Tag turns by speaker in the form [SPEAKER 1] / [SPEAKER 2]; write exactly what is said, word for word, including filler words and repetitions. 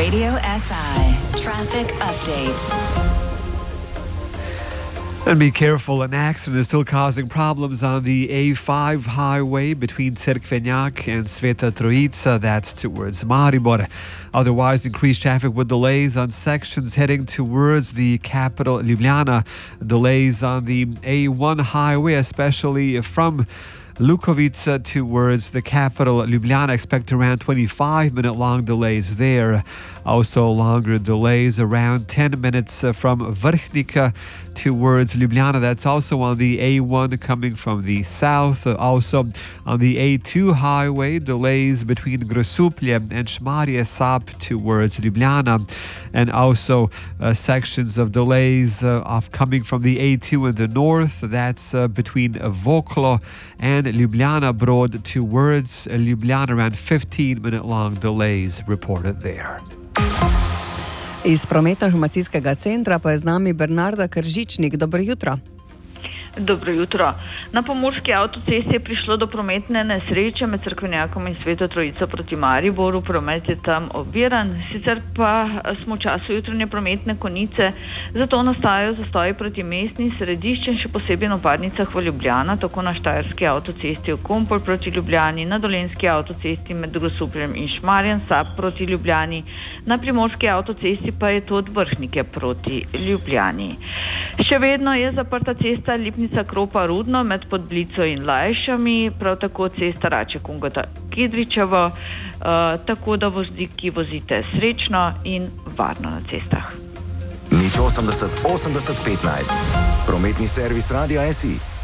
[SPEAKER 1] Radio S I Traffic Update.
[SPEAKER 2] And be careful, an accident is still causing problems on the A five highway between Cerkvenjak and Sveta Trojica, that's towards Maribor. Otherwise, increased traffic with delays on sections heading towards the capital, Ljubljana. Delays on the A one highway, especially from Lukovica towards the capital, Ljubljana. Expect around twenty-five minute long delays there. Also longer delays, around ten minutes from Vrhnika towards Ljubljana. That's also on the A one coming from the south. Also on the A two highway, delays between Grosuplje and Šmarje Sap towards Ljubljana. And also uh, sections of delays uh, of coming from the A two in the north. That's uh, between Voklo and Ljubljana Brod towards Ljubljana. Around fifteen minute long delays reported there.
[SPEAKER 3] Iz prometno-informacijskega centra pa je z nami Bernarda Kržičnik. Dobro jutro.
[SPEAKER 4] Dobro jutro. Na pomurski avtocesti je prišlo do prometne nesreče med Cerkvenjakom in Sveto Trojico proti Mariboru. Promet je tam oviran, sicer pa smo v času jutranje prometne konice, zato nastajajo zastoji proti mestni središču in še posebej na vpadnicah v Ljubljana, tako na štajerski avtocesti v Kompol proti Ljubljani, na dolenjski avtocesti med Grosupljem in Šmarjem Sap proti Ljubljani, na primorski avtocesti pa je to od Vrhnike proti Ljubljani. Še vedno je zaprta cesta Lipnica Kropa Rudno med Podblico in Lajšami, prav tako cesta Rače Kungota Kidričevo, uh, tako da vozniki vozite srečno in varno na cestah.
[SPEAKER 5] nič osemdeset osemdeset petnajst. Prometni servis Radia S I.